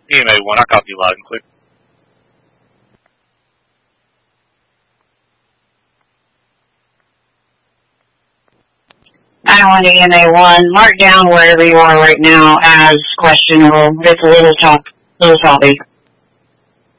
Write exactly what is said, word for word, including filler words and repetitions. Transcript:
E M A one, I copy you loud and clear. I want E M A one. Mark down wherever you are right now as questionable. It's a little top, little toppy.